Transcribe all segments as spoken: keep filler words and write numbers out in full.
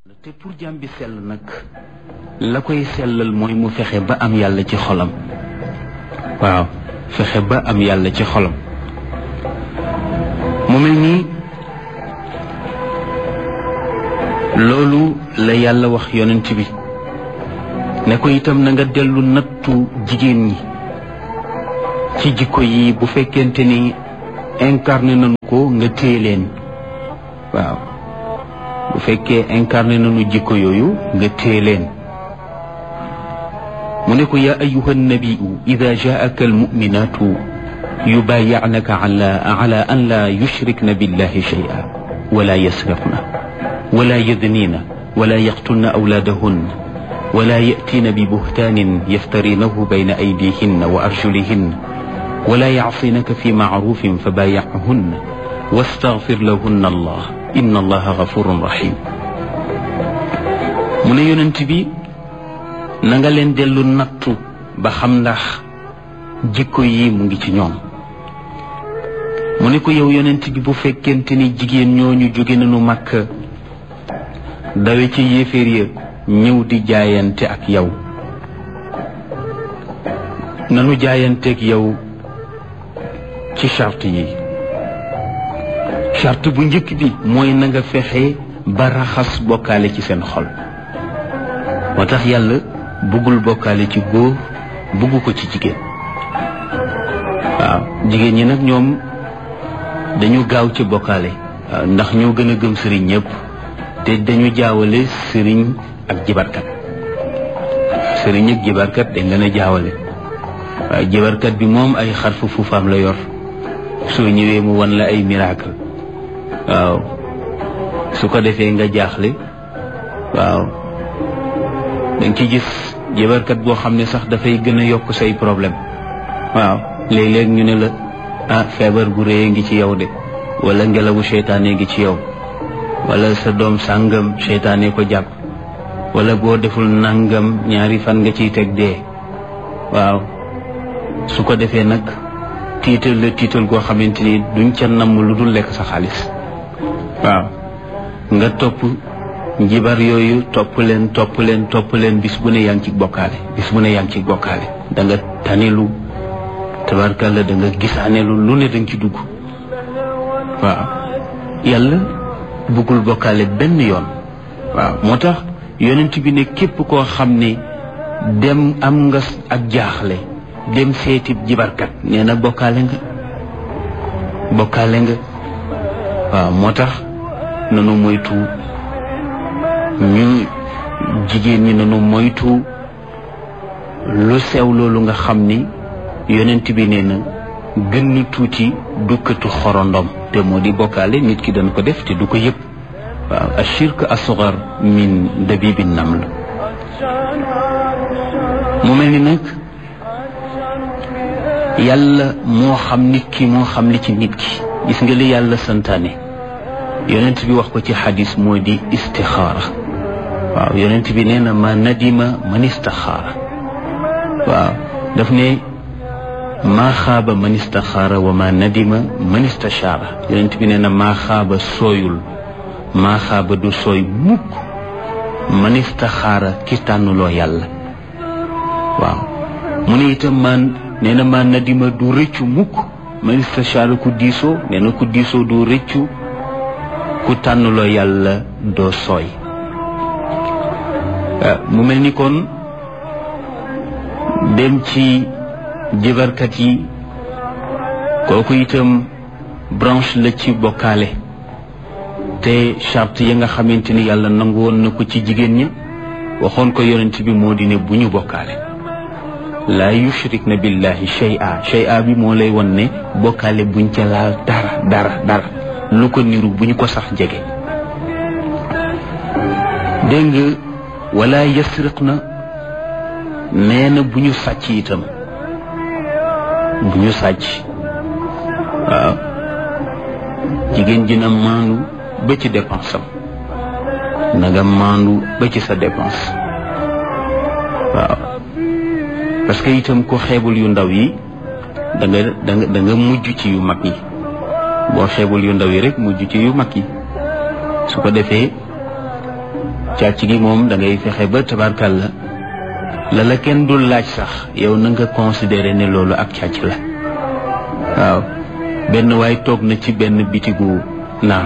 te pour jaam bi sell nag la koy sellal mooy mu fexe ba am yàlla ci xolam. waaw fexe ba am yàlla ci xolam mu mel nii loolu la yàlla wax yonent bi ne ko itam na nga dellu nattu jigéen ñi ci jikko yi bu fekkente ni incarné nañu ko nga téye leen. waaw bu fekkee incarné nañu jikko yooyu nga téye leen. mu ne ko yaa ayuha nabiyu ida jaaka almuminatu yubayi'naka ala ala an la yushrikna billahi shay'a wala yasriqna wala yadnina wala yaqtulna awlaadahunna wala ya'tina bi buhtaanin yaftarinahu bayna aydihinna wa arjulihinna wala ya'sinaka fi ma'rufin fabayi'hunna wastaghfir lahunna allah inna allaha ghafurun rahim. mu ne yonent bi na nga leen dellu nattu ba xam ndax jikko yi mu ngi ci ñoom. mu ne ko yow yonent bi bu fekkente ni jigéen ñooñu jóge nañu Makka dawe ci yéeféer ya ñëw di jaayante ak yow nanu jaayanteeg yow ci charte yi. charte bu njëkk bi mooy na nga fexe ba raxas bokkaale ci seen xol. moo tax yàlla buggul bokkaale ci góor bugg ko ci jigéen. waaw jigéen ñi nag ñoom dañu gaaw ci bokkaale. waaw ndax ñoo gën a gëm sëriñ ñëpp te dañu jaawale sëriñ ak jibarkat. sëriñ ak jibarkat dañ leen a jaawale. waaw jibarkat bi moom ay xarfu fuufaam la yor soo ñëwee mu wan la ay miracle. waaw su ko defee nga jaaxle. waaw danga ci gis jibarkat boo xam ne sax dafay gën a yokk say problème. waaw léeg-léeg ñu ne la ah feebar bu rëy ngi ci yow de wala ngelawu seytaane ngi ci yow wala sa doom sàngam seytaane ko jàpp wala boo deful nàngam ñaari fan nga ciy teg dee. waaw su ko defee nag tiital la tiital koo xamante ni duñ ca namm lu dul lekk sa xaalis. waaw nga topp njibar yooyu topp leen topp leen topp leen bis bu ne yaa ngi ci bokkaale bis bu ne yaa ngi ci bokkaale da nga tanilu tabarkalla da nga gisaaneelu lu ne da nga ci dugg. waaw yàlla bëggul bokkaale benn yoon. waaw moo tax yonent bi ne képp koo xam ne dem am nga ak jaaxle dem seeti jibarkat nee na bokkaale nga bokkaale nga. waaw moo tax nanu moytu ñu jigéen ñi nanu moytu lu sew loolu nga xam ni yonent bi nee na gën na tuuti dukkatu xorondom te moo di bokkaale nit ki dañ ko def te du ko yëpp. waaw ashirk asghar min dabibi naml. mu mel ni nag yàlla moo xam nit ki moo xam li ci nit ki. gis nga li yàlla santaane yonent bi wax ko ci xadis moo di istixaara. waaw yonent bi nee na ma nadima man istaxaara. waaw daf ne maa xaaba man istaxaara wa ma nadima man istachaara. yonent bi nee na maa xaaba sooyul maa xaaba du sooy mukk man istaxaara ki tànnuloo yàlla. waaw mu ne itam man nee na maa nadima du rëccu mukk man istachaara ku diisoo nee na ku diisoo du rëccu ku tànnuloo yàlla doo sooy. mu mel ni kon dem ci jibarkat yi kooku itam branche la ci bokkaale te charte yi nga xamante ni yàlla nangu woon na ko ci jigéen ñi waxoon ko yonent bi moo di ne bu ñu bokkaale. laa yushrikna billahi shay'a shay'a bi moo lay won ne bokkaale buñ ca laal dara dara dara lu ko niru bu ñu ko sax jege. dégg nga wala yasriqna nee na bu ñu sàcc itam bu ñu sàcc. waaw jigéen ji na maandu ba ci dépense am na nga maandu ba ci sa dépense. waaw parce que itam ko xeebul yu ndaw yi da nga da nga da nga mujj ci yu mag yi. boo xeebul yu ndaw yi rek mujj ci yu mag yi su ko defee càcc gi moom da ngay fexe ba tabarkalla la la kenn dul laaj sax yow na nga considéré ne loolu ak càcc la waaw benn waay toog na ci benn bitigu naar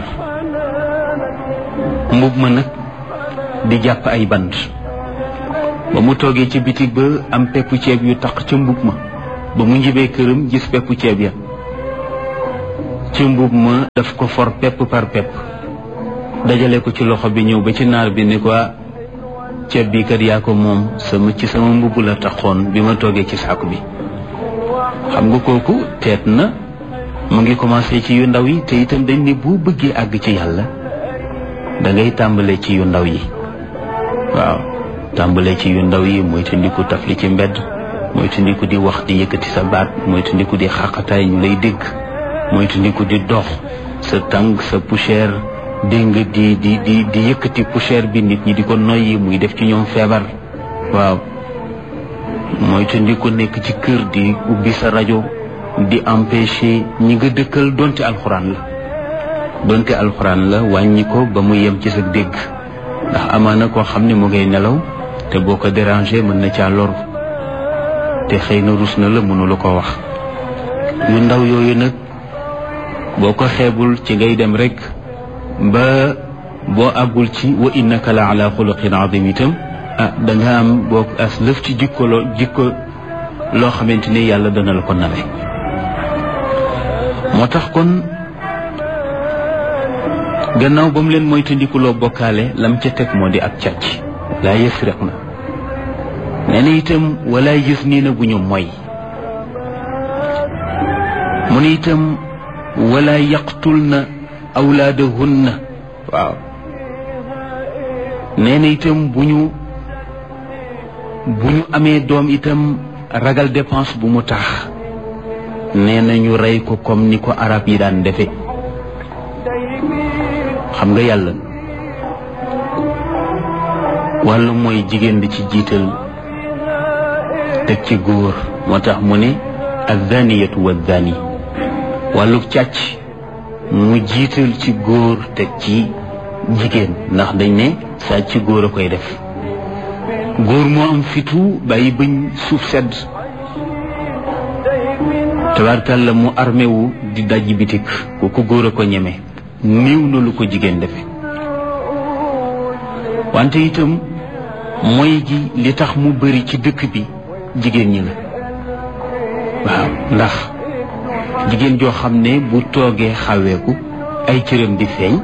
mbub ma nag di jàpp ay bant ba mu toogee ci bitig ba am peppu ceeb yu taq ca mbub ma ba mu njibee këram gis peppu ceeb ya ci mbub ma daf ko for pepp par pepp dajale ko ci loxo bi ñëw ba ci naar bi ni ko ceeb bi kat yaa ko moom sama ci sama mbubb la taxoon bi ma toogee ci saaku bi xam nga kooku teet na mu ngi commencé ci yu ndaw yi te itam dañ ne boo bëggee àgg ci yàlla da ngay tàmbale ci yu ndaw yi waaw tàmbale ci yu ndaw yi mooy tandiku tafli ci mbedd mooy tandiku di wax di yëkkati sa baat mooy tandiku di xaqataay ñu lay dégg mooy tandiku di dox sa tànk sa poussière dégg nga di di di di yëkkati poussière bi nit ñi di ko noyyi muy def ci ñoom feebar waaw mooy tandiku nekk ci kër di ubbi sa rajo di empêcher ñi nga dëkkal donte alxuraan la donte alxuraan la wàññi ko ba mu yem ci sa dégg ndax amaana koo xam ne mu ngay nelaw te boo ko déranger mën na caa lor te xëy na rus na la mënu la ko wax yu ndaw yooyu nag boo ko xeebul ci ngay dem rek ba boo àggul ci wa innaka la ala xuluqin azim itam ah da nga am boo as lëf ci jikko loo jikko loo xamante ni yàlla dana la ko nawe moo tax kon gannaaw ba mu leen moytandikuloo bokkaale lam ca teg moo di ak càcc laa yasriq na nee na itam wala yës nii na bu ñu moy mu ne itam wala yaqtul na awlaadahunna waaw nee na itam bu ñu bu ñu amee doom itam ragal dépense bu mu tax nee na ñu rey ko comme ni ko arab yi daan defe xam nga yàlla wàllu mooy jigéen di ci jiital teg ci góor moo tax mu ne azaniyatu wazani wàllu càcc mu jiital ci góor teg ci jigéen ndax dañ ne sàcc ci góor a koy def góor moo am fitu bàyyi bañ suuf sedd tabarkalla mu armé wu di dajji bitik kooku góor a ko ñeme niiw na lu ko jigéen defe wante itam mooy gi li tax mu bari ci dëkk bi jigéen ñi la waaw ndax jigéen joo xam ne bu toogee xaweeku ay cëram di feeñ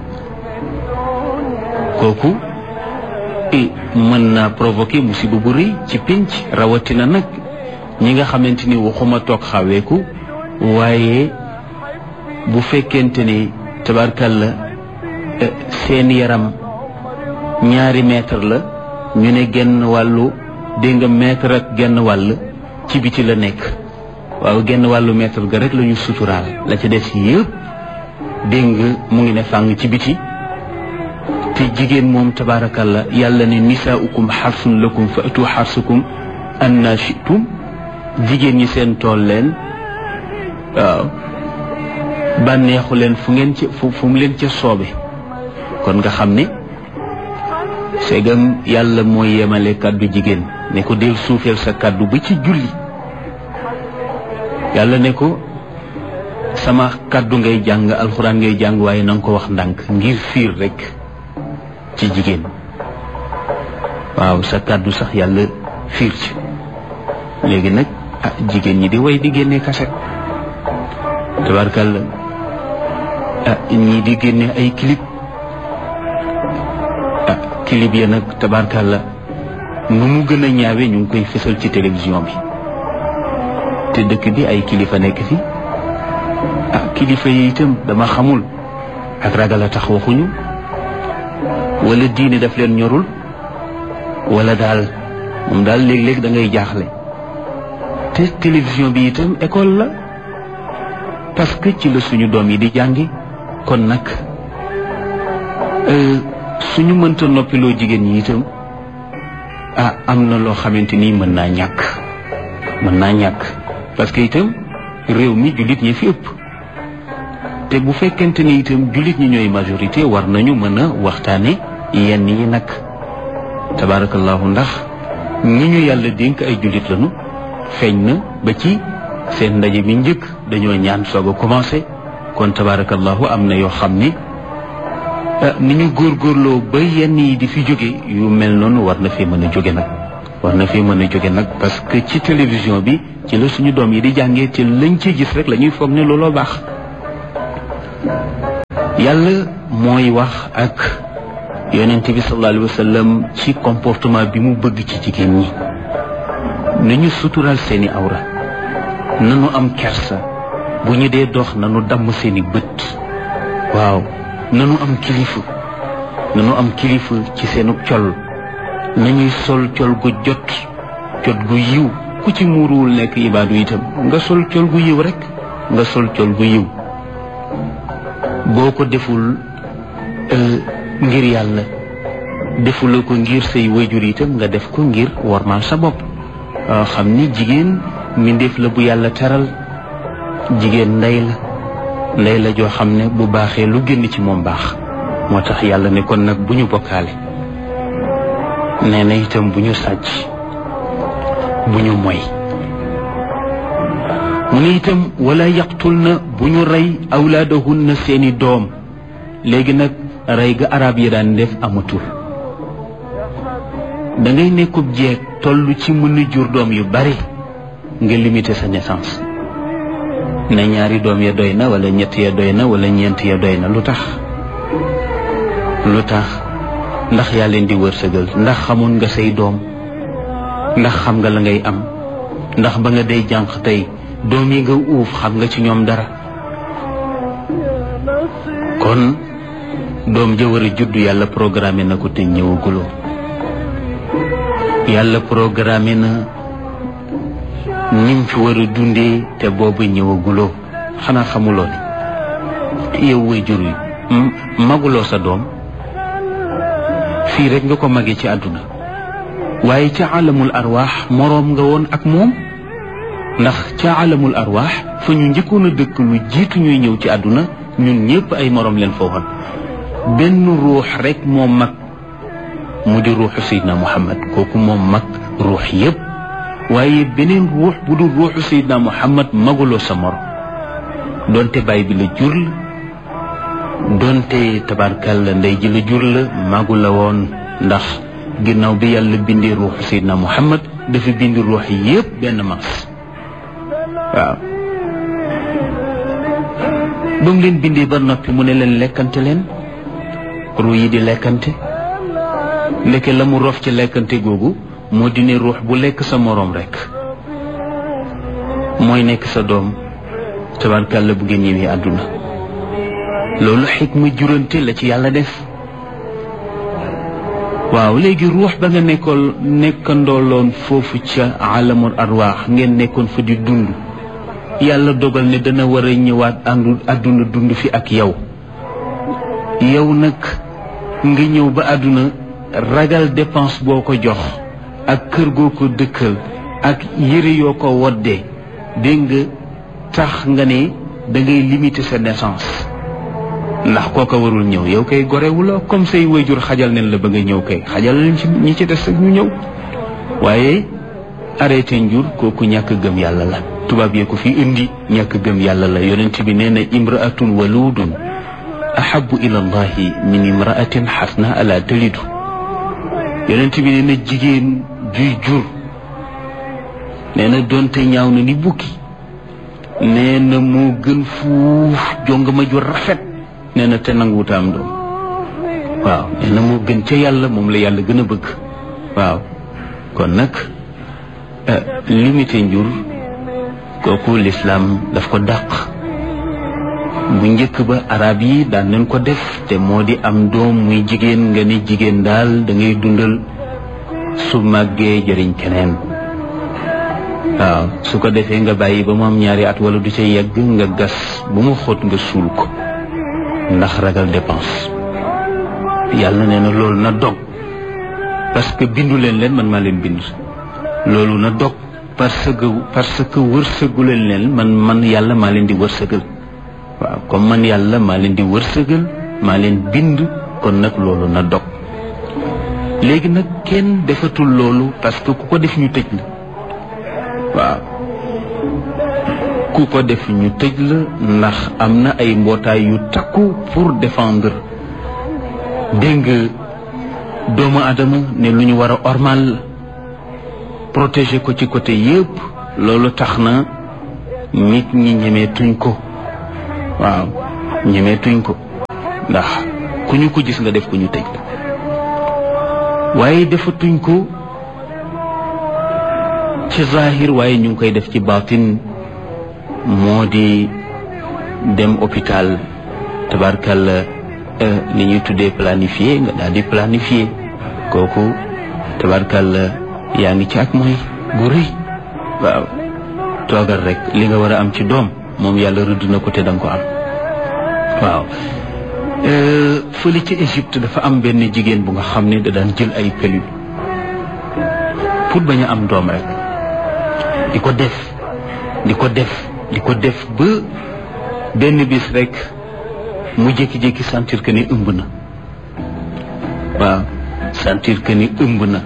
kooku mën naa provoquer musiba bu rëy ci pénc rawatina nag ñi nga xamante ni waxuma toog xaweeku waaye bu fekkente ni tabarkalla seen yaram ñaari mètre la ñu ne genn wàllu dégg nga mètre ak genn wàll ci biti la nekk waaw genn wàllu mètre ga rek la ñu suturaal la ca des yëpp dégg nga mu ngi ne fàng ci biti te jigéen moom tabaarakalla yàlla ne nisaaukum xarsun lakum fa atu xarsukum anna shitum jigéen ñi seen tool leen waaw bànneexu leen fu ngeen ci fu fu mu leen ca soobe kon nga xam ne segam yàlla mooy yemale kàddu jigéen ne ko del suufeel sa kàddu ba ci julli yàlla ne ko sama kàddu ngay jàng alxuraan ngay jàng waaye na nga ko wax ndànk ngir fiir rek ci jigéen waaw sa kàddu sax yàlla fiir ci léegi nag ah jigéen ñi di way di génne kaset tabarkalla ah ñii di génne ay clip ah clip ya nag tabarkalla nu mu gën a ñaawe ñu ngi koy fësal ci télévision bi te dëkk bi ay kilifa nekk fi ah kilifa yi itam dama xamul ak ragal a tax waxuñu wala diine daf leen ñorul wala daal moom daal léeg-léeg da ngay jaaxle te télévision bi itam école la parce que ci la suñu doom yi di jàngi kon nag suñu mënta noppiloo jigéen ñi itam ah am na loo xamante ni mën naa ñàkk mën naa ñàkk parce que itam réew mi jullit ñi fi ëpp te bu fekkente ni itam jullit ñi ñooy majorité war nañu mën a waxtaane yenn yi nag tabarakallahu ndax ñi ñu yàlla dénk ay jullit lañu feeñ na ba ci seen ndaje bi njëkk dañoo ñaan soog a commencé kon tabarakallahu am na yoo xam ni ni ñu góorgóorloo ba yenn yi di fi jóge yu mel noonu war na fi mën a jóge nag war na fi mën a jóge nag parce que ci télévision bi ci la suñu doom yi di jàngee ci lañ ci gis rek la ñuy foog ne looloo baax yàlla mooy wax ak yonent bi sallallahu alayhi wa sallam ci comportement bi mu bëgg ci jigéen ñi nañu sutural seeni awra nanu am kersa bu ñu dee dox nanu damm seeni bët waaw nanu am kilifa nanu am kilifa ci seenu col nañuy sol col gu jot jot gu yiw ku ci muuruwul nekk ibaadu itam nga sol col gu yiw rek nga sol col gu yiw boo ko deful ngir yàlla defuloo ko ngir say wayjur itam nga def ko ngir wormaal sa bopp xam ni jigéen mbindeef la bu yàlla teral jigéen ndey la ndey la joo xam ne bu baaxee lu génn ci moom baax moo tax yàlla ne kon nag bu ñu bokkaale nee na itam bu ñu sàcc bu ñu moy mu ne itam wala yaqtul na bu ñu rey awlaadahunna seeni doom léegi nag rey ga arab yi daan def amatul da ngay nekkub jeeg toll ci mën a jur doom yu bari nga limiter sa naissance ne ñaari doom ya doy na wala ñett ya doy na wala ñeent ya doy na lu tax lu tax ndax yaa leen di wërsëgal ndax xamoon nga say doom ndax xam nga la ngay am ndax ba nga day jànq tey doom yi nga uuf xam nga ci ñoom dara kon doom ja war a judd yàlla programmé na ko te ñëwaguloo yàlla programmé na nim fi war a dundee te boobu ñëwaguloo xanaa xamuloo ne yow way jur yi maguloo sa doom fii rek nga ko magee ci àdduna waaye ca alamul arwaax moroom nga woon ak moom ndax ca alamul arwaax fa ñu njëkkoon a dëkk lu jiitu ñuy ñëw ci àdduna ñun ñëpp ay moroom leen foofoon benn ruux rek moom mag mu di ruuxu Seydina Muhammad kooku moom mag ruux yëpp waaye beneen ruux bu dul ruuxu Seydina Muhammad maguloo sa moroom doonte baay bi la jur la doonte tabarkalla ndey ji la jur la magu la woon ndax ginnaaw bi yàlla bindee ruuxu Seydina Muhammad dafa bind ruux yëpp benn mas waaw ba mu leen bindee ba noppi mu ne leen lekkante leen ruux yi di lekkante ndeke la mu rof ci lekkante googu moo di ne ruux bu lekk sa moroom rek mooy nekk sa doom tabarkalla bu ngeen ñëwee àdduna loolu xikma jurante la ci yàlla def waaw léegi ruux ba nga nekkoon nekkandooloon foofu ca alamul arwaax ngeen nekkoon fa di dund yàlla dogal ne dana war a ñëwaat àndu àdduna dund fi ak yow yow nag nga ñëw ba àdduna ragal dépense boo ko jox ak kër goo ko dëkkal ak yëre yoo ko woddee dégg nga tax nga ne da ngay limiter sa naissance ndax kooka warul ñëw yow kay gorewula comme say wayjur xajal nañ la ba nga ñëw kay xajal lañ ci ñi ci des ak ñu ñëw waaye arrêté njur kooku ñàkk gëm yàlla la tubaab yee ko fi indi ñàkk gëm yàlla la yonent bi nee na imraatun waludun ahabu ila allahi min imraatin xasna ala talidu yonent bi nee na jigéen juy jur nee na doonte ñaaw na ni bukki nee na moo gën fuuf jongama ju rafet nee na te nanguwuta am doom waaw nee na moo gën ca yàlla moom la yàlla gën a bëgg waaw kon nag limité njur kooku lislaam daf ko dàq bu njëkk ba arab yi daan nañ ko def te moo di am doom muy jigéen nga ni jigéen daal da ngay dundal su màggee jëriñ keneen waaw su ko defee nga bàyyi ba mu am ñaari at wala du ca yegg nga gas bu mu xóot nga suul ko ndax ragal dépense yàlla nee na loolu na dog parce que bindu leen leen man maa leen bind loolu na dog parce que parce que wërsëgu leen leen man man yàlla maa leen di wërsëgal waaw comme man yàlla maa leen di wërsëgal maa leen bind kon nag loolu na dog léegi nag kenn defatul loolu parce que ku ko def ñu tëj la waaw ku ko def ñu tëj la ndax am na ay mbootaay yu takku pour défendre dégg nga doomu adama ne lu ñu war a ormal protéger ko ci côté yépp loolu tax na nit ñi ñemeetuñ ko waaw ñemeetuñ ko ndax ku ñu ko gis nga def ko ñu tëj la waaye defatuñ ko ci zahir waaye ñu ngi koy def ci baatin moo di dem hôpital tabarkalla li ñuy tuddee planifié nga daal di planifié kooku tabarkalla yaa ngi ci ak mooy gu rëy waaw toogal rek li nga war a am ci doom moom yàlla rëdd na ko te danga ko am waaw fële ci Égypte dafa am benn jigéen bu nga xam ne da daan jël ay pilule pour bañ a am doom rek di ko def di ko def di ko def ba benn bis rek mu jékki-jékki sentir que ni ëmb na waaw sentir que ni ëmb na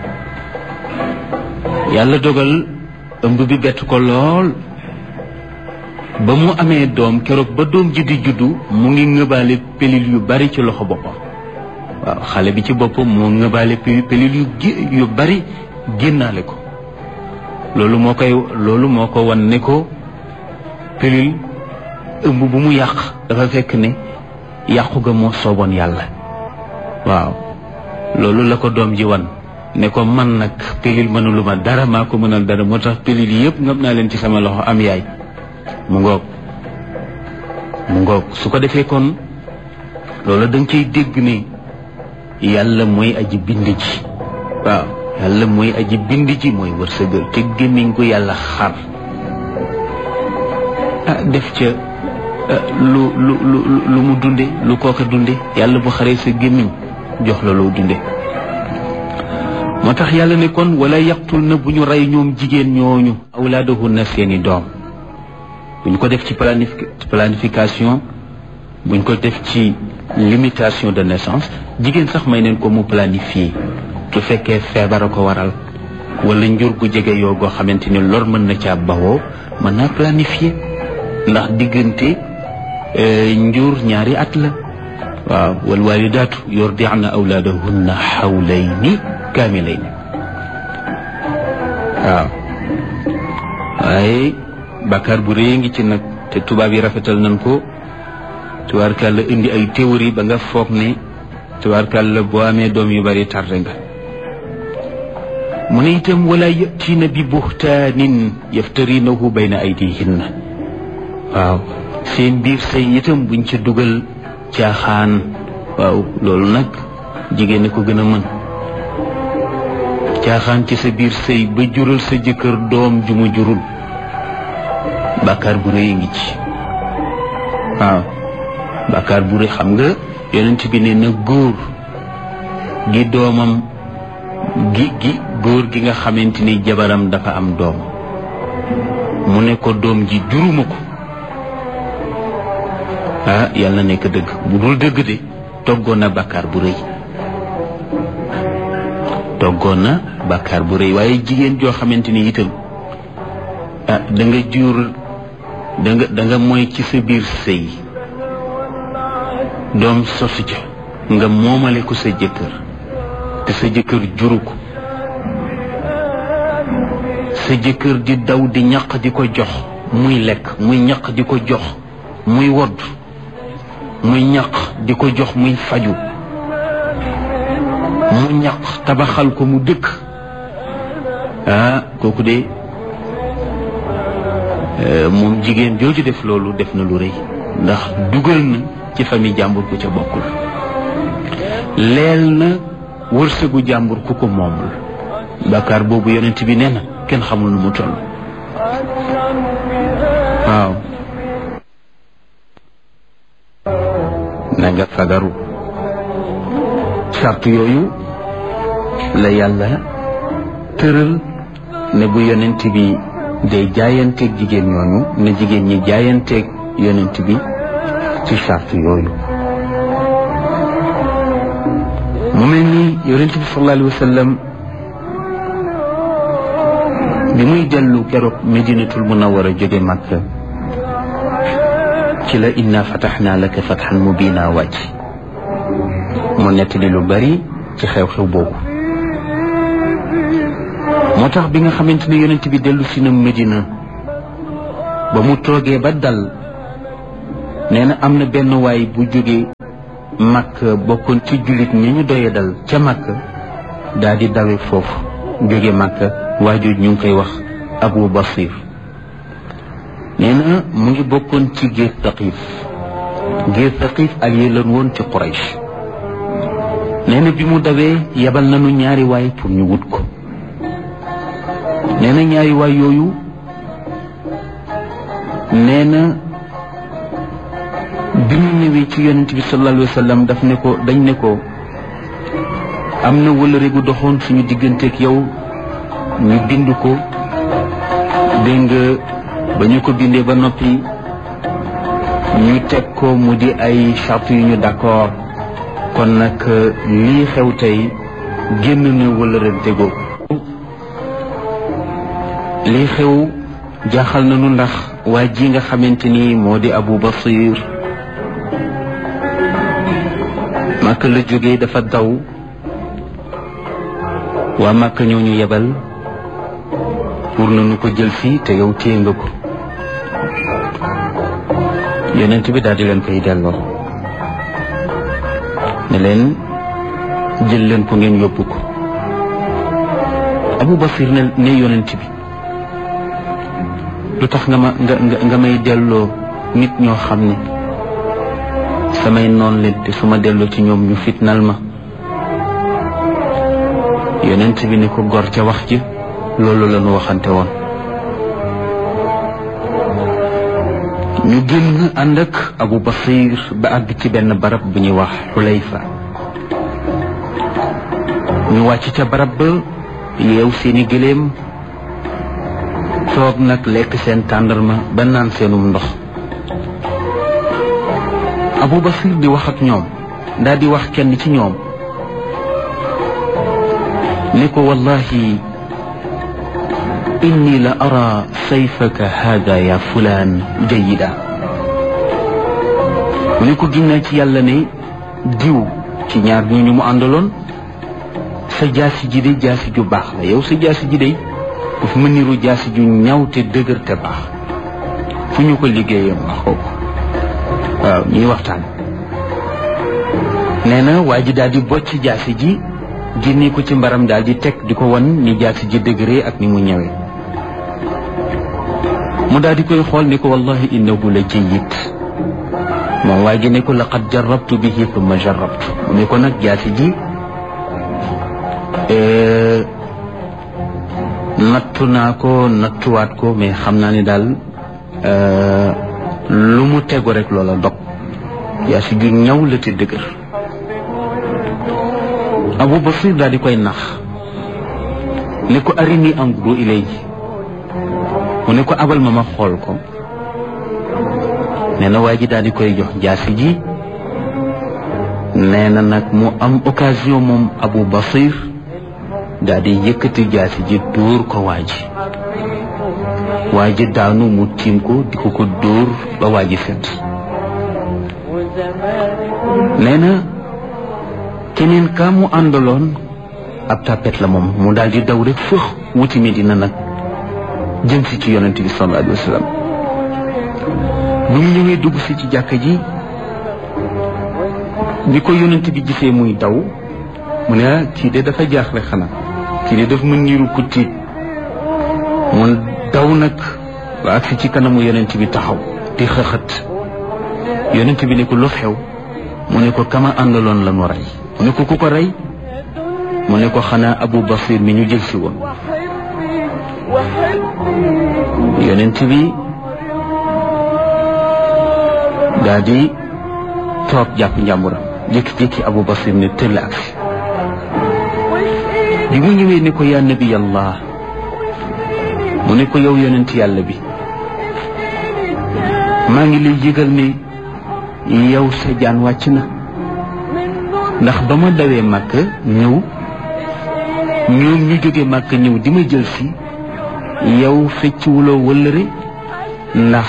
yàlla dogal ëmb bi bett ko lool ba mu amee doom keroog ba doom ji di juddu mu ngi ngëbaale pilule yu bari ci loxo boppam waaw xale bi ci boppam moo ngëbaale pilule yu yu bari génnaale ko loolu moo koy loolu moo ko wan ne ko pilule ëmb bu mu yàq dafa fekk ne yàqu ga moo sooboon yàlla waaw loolu la ko doom ji wan ne ko man nag pilule mënulu ma dara maa ko mënal dara moo tax pilule yëpp ngam naa leen ci sama loxo am yaay mu ngoog mu ngoog su ko defee kon loolu da nga ciy dégg ne yàlla mooy aji bind ji waaw yàlla mooy aji bind ji mooy wërsëgal te gémmiñ ko yàlla xar ah def ca lu lu lu lu mu dunde lu kooka dunde yàlla bu xaree sa gémmiñ jox la loo dunde moo tax yàlla ne kon wala yaqtul na bu ñu rey ñoom jigéen ñooñu awlaadahunna seeni doom buñ ko def ci planification buñ ko def ci limitation de naissance jigéen sax may neen ko mu planifier su fekkee feebar a ko waral wala njur gu jege yoo goo xamante ni lor mën na caa bawoo mën naa planifier ndax diggante njur ñaari at la waaw wal walidaatu yurdi'na awlaadahunna hawlayni kaamilayni waaw waaye bàkkaar bu rëy ngi ci nag te tubaab yi rafetal nañ ko tubaarkàlla indi ay théorie ba nga foog ne tubaarkàlla boo amee doom yu bari tarde nga mu ne itam wala yatiina bi buhtaanin yaftarinahu bayna aydihinna waaw seen biir say itam buñ ca dugal caaxaan waaw loolu nag jigéen ko gën a mën caaxaan ci sa biir sëy ba jural sa jëkkër doom ju mu jurul bàkkaar bu rëy ngi ci waaw bàkkaar bu rëy xam nga yonent bi ne na góor gi doomam gi gi góor gi nga xamante ni jabaram dafa am doom mu ne ko doom ji juruma ko ah yàlla nekk dëgg bu dul dëgg de toggoon na bàkkaar bu rëy toggoon na bàkkaar bu rëy waaye jigéen joo xamante ni itam ah da nga jur da nga da nga mooy ci sa biir sëy doom sosu ca nga moomale ko sa jëkkër te sa jëkkër juru ko sa jëkkër di daw di ñaq di ko jox muy lekk muy ñaq di ko jox muy wodd muy ñaq di ko jox muy faju mu ñaq tabaxal ko mu dëkk ah kooku de moom jigéen jooju def loolu def na lu rëy ndax dugal na ci famille jàmbur ku ca bokkul leel na wërsëgu jàmbur ku ko moomul bàkkaar boobu yonent bi nee na kenn xamul nu mu toll waaw na nga fagaru sart yooyu la yàlla tëral ne bu yonent bi day jaayanteeg jigéen ñooñu na jigéen ñi jaayanteeg yonent bi ci sart yooyu mu mel ni yonent bi sallallahu alayhi wa sallam bi muy dellu keroog Medinatul Munawwara jóge Makka ci la inna fataxnaa laka fatxan mubiina wàcc mu nettali lu bari ci xew-xew boobu. moo tax bi nga xamante ne yonent bi dellu si na Medina ba mu toogee ba dal nee na am na benn waay bu jóge Makka bokkoon ci jullit ñi ñu doye dal ca Makka daal di dawe foofu jóge Makka waajur ñu ngi koy wax Abu Basir nee na mu ngi bokkoon ci giir Taqif giir Taqif allié lan woon ci Quraysh nee na bi mu dawee yebal nañu ñaari waay pour ñu wut ko nee na ñaari waay yooyu nee na bi ñu ñëwee ci yonent bi sallallahu alayhi wa sallam daf ne ko dañ ne ko am na wëllëre gu doxoon suñu digganteeg yow ñu bind ko dégg nga ba ñu ko bindee ba noppi ñu teg ko mu di ay charte yu ñu d'accord kon nag lii xew tey génn na wëllërante googu lii xew jaaxal nañu ndax waa ji nga xamante ni moo di Abu Basir Makka la jógee dafa daw waa Makka ñoo ñu yebal pour nañu ko jël fii te yow téye nga ko yonent bi daal di leen koy delloo ne leen jël leen ko ngeen yóbbu ko Abu Basir ne ne yonent bi lu tax nga ma nga nga may delloo nit ñoo xam ne samay noon leen te su ma delloo ci ñoom ñu fitnal ma yonent bi ni ko gor ca wax ji loolu la ñu waxante woon ñu génn ànd ak Abu Basir ba àgg ci benn barab bu ñuy wax Xulayfa ñu wàcc ca barab ba yeew seeni gëléem toog nag lekk seen tàndarma ba naan seenum ndox Abu Basir di wax ak ñoom daal di wax kenn ci ñoom ni ko wallahi inni la ara sayfaka hada ya fulaan jayida mu ne ko ginnaaw ci yàlla ne diw ci ñaar ñi ñu mu àndaloon sa jaasi ji de jaasi ju baax la yow sa jaasi ji de daf ma niru jaasi ju ñaw te dëgër te baax fu ñu ko liggéeyee ma xaw ko waaw ñuy waxtaan nee na waa ji daal di bocc jaasi ji génne ko ci mbaram daal di teg di ko wan ni jaasi ji dëgëree ak ni mu ñëwee mu daal di koy xool ni ko wallahi innahu la jayyid moom waa ji ne ko laqad jarrabtu bihi thumma jarrabtu mu ne ko nag jaasi ji nattu naa ko nattuwaat ko mais xam naa ni daal lu mu tegu rek loola dog yaa si ju ñaw la te dëgër Abu Basir daal di koy nax ne ko arini anzuru ilayhi mu ne ko abal ma ma xool ko nee na waa ji daal di koy jox jaasi ji nee na nag mu am occasion moom Abu Basir daal di yëkkati jaasi ji dóor ko waa ji waa ji daanu mu tiim ko di ko ko dóor ba waa ji fet nee na keneen kaa mu àndaloon ab tapet la moom mu daal di daw rek fëx wuti Medina nag jëm si ci yonent bi sallallahu alayhi wa sallam bu mu ñëwee dugg si ci jàkka ji bi ko yonent bi gisee muy daw mu ne ah kii de dafa jaaxle xanaa kii de daf mën niiru ku tiit mu daw nag ba agsi ci kanamu yonent bi taxaw di xëxët yonent bi ne ko lu xew mu ne ko kama àndaloon la nu rey mu ne ko ku ko rey mu ne ko xanaa Abu Basir mi ñu jël si woon yonent bi daa di toog jàpp njàmburam jékki-jékki Abu Basir ne tëll agsi bi mu ñëwee ne ko yaa nabi Allah mu ne ko yow yonent yàlla bi maa ngi lay yëgal ne yow sa jaan wàcc na ndax ba ma dawee màkk ñëw ñoom ñu jóge màkk ñëw di ma jël si yow fecciwuloo wëllëre ndax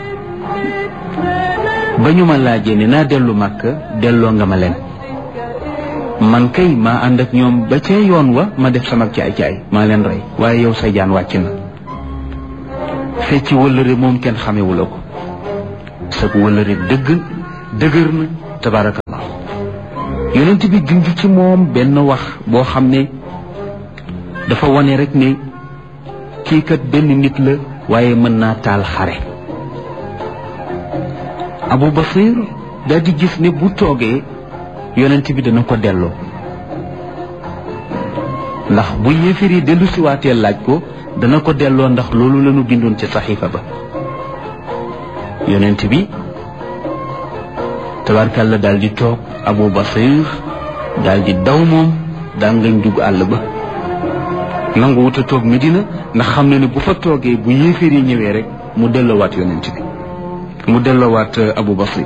ba ñu ma laajee ne naa dellu màkk delloo nga ma leen man kay maa ànd ak ñoom ba ca yoon wa ma def sama caay caay maa leen rey waaye yow sa jaan wàcc na fecci wëllëre moom kenn xamewula ko sa wëllëre dëgg dëgër na tabarakallah yonent bi junj ci moom benn wax boo xam ne dafa wane rek ne kii kat benn nit la waaye mën naa taal xare Abu Basir daal di gis ne bu toogee yonent bi dana ko delloo ndax bu yéefar yi dellu si waatee laaj ko dana ko delloo ndax loolu lañu bindoon ci saxiifa ba yonent bi tabarkalla daal di toog Abu Basir daal di daw moom daa ngañ dugg àll ba nangu wuta toog Medina ndax xam na ne bu fa toogee bu yéefar yi ñëwee rek mu delloowaat yonent bi mu delloowaat Abu Basir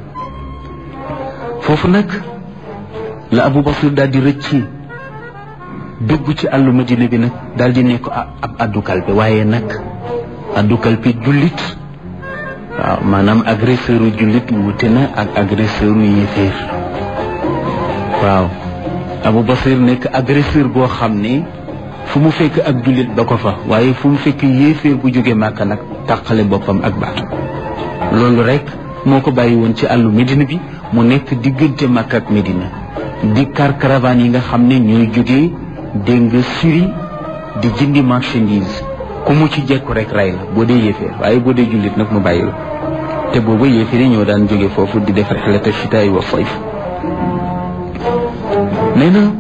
foofu nag la Abu Basir daal di rëcc dugg ci àllu Madina bi nag daal di nekk ab addu kalpe waaye nag addu kalpe jullit waaw maanaam agresseur u jullit wute na ak agresseur u yéeféer waaw Abu Basir nekk agresseur boo xam ne fu mu fekk ak jullit ba ko fa waaye fu mu fekk yéeféer bu jóge Màkka nag tàqale boppam ak baatu loolu rek moo ko bàyyi woon ci àllu Medina bi mu nekk diggante Makka ak Medina di car caravane yi nga xam ne ñooy jógee dégg nga Syrie di jëndi marchandise ku mu ci jekku rek rey la boo dee yéeféer waaye boo dee jullit nag mu bàyyi la te booba yéeféer yi ñoo daan jóge foofu di def rihlata shitaa'i wa sayf nee na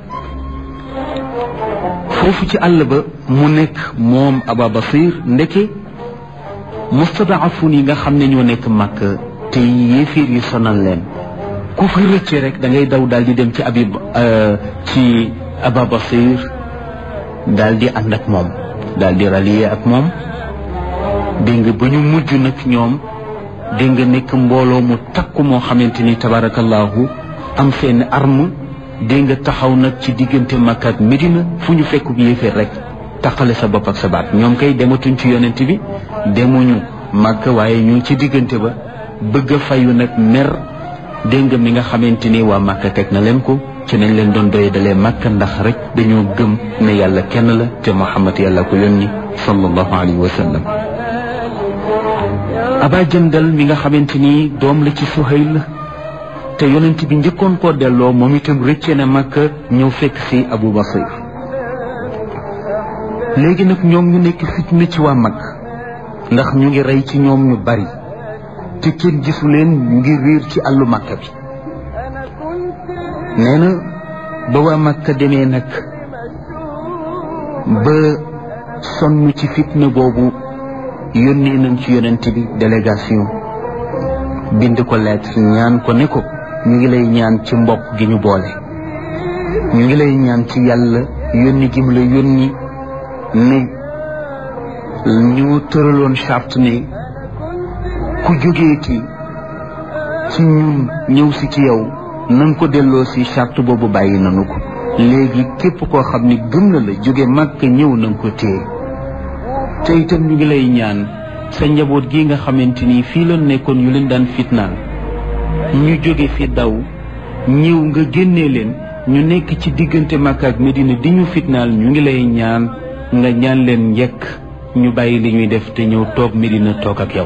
foofu ci àll ba mu nekk moom Aba Basir ndeke mustadafun yi nga xam ne ñoo nekk Makka te yéeféer yi sonal leen ku fa rëcce rek da ngay daw daal di dem ci abib ci Aba Basir daal di ànd ak moom daal di rallier ak moom dégg nga ba ñu mujj nag ñoom dégg nga nekk mbooloo mu takku moo xamante ni tabarakallahu am seen arme dégg nga taxaw nag ci diggante Makka ak Medina fu ñu fekk bu yéeféer rek taqale sa bopp ak sa baat ñoom kay dematuñ ci yonent bi demuñu Makka waaye ñu ci diggante ba bëgg a fayu nag mer dégg nga mi nga xamante ni waa Makka teg na leen ko ci nañ leen doon doye dalee Makka ndax rek dañoo gëm ne yàlla kenn la te Muhammad yàlla ko yónni sallallahu alayhi wa sallam Aba Jandal mi nga xamante ni doom la ci Suhayl te yonent bi njëkkoon koo delloo moom itam rëcce na Makka ñëw fekk si Abu Basir léegi nag ñoom ñu nekk fitna ci waa Makka ndax ñu ngi rey ci ñoom ñu bari te kenn gisu leen ñu ngi réer ci àllu Makka bi nee na ba waa Makka demee nag ba sonn ci fitna boobu yónnee nañ ci yonent bi délégation bind ko lettre ñaan ko ne ko ñu ngi lay ñaan ci mbokk gi ñu boole ñu ngi lay ñaan ci yàlla yónni gi mu la yónni ne ñu tëraloon charte ne ku jógeeti ci ñun ñëw si ci yow nanga ko delloo si charte boobu bàyyi nanu ko léegi képp koo xam ne gëm na la jóge Makka ñëw nanga ko téye te itam ñu ngi lay ñaan sa njaboot gi nga xamante ni fii la nekkoon yu leen daan fitnaal ñu jóge fi daw ñëw nga génnee leen ñu nekk ci diggante Makka ak Medina di ñu fitnaal ñu ngi lay ñaan nga ñaan leen njëkk ñu bàyyi li ñuy def te ñëw toog Medina toog ak yow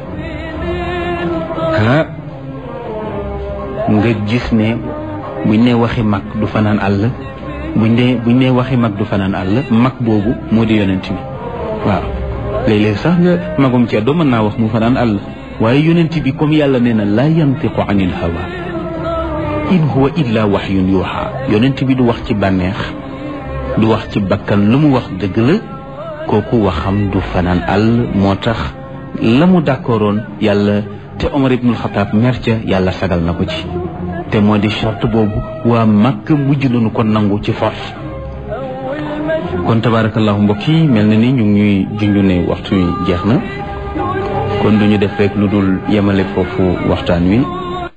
ah nga gis ne buñ ne waxi mag du fanaan àll buñ ne buñ ne waxi mag du fanaan àll mag boobu moo di yonent bi waaw léeg-léeg sax nga magum ceddo mën naa wax mu fanaan àll waaye yonent bi comme yàlla nee na laa yantiqu anil hawa in huwa illa wahyun yuha yonent bi du wax ci bànneex du wax ci bakkan lu mu wax dëgg la kooku waxam du fanaan àll moo tax la mu d'accordoon yàlla te Omar ibnul Xataab mer ca yàlla sagal na ko ci te moo di charte boobu waa Makka mujj nañu ko nangu ci force kon tabarakallahu mbokk yi mel na ni ñu ngi ñuy junju ne waxtu wi jeex na kon duñu def rek lu dul yemale foofu waxtaan wi